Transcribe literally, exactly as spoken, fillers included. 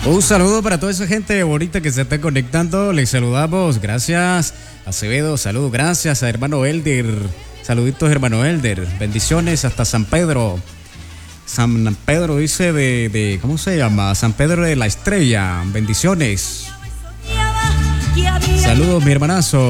Un saludo para toda esa gente bonita que se está conectando. Les saludamos. Gracias, Acevedo. Saludos. Gracias a hermano Elder. Saluditos, hermano Elder. Bendiciones hasta San Pedro. San Pedro dice de, de ¿cómo se llama? San Pedro de la Estrella. Bendiciones. Saludos, mi hermanazo.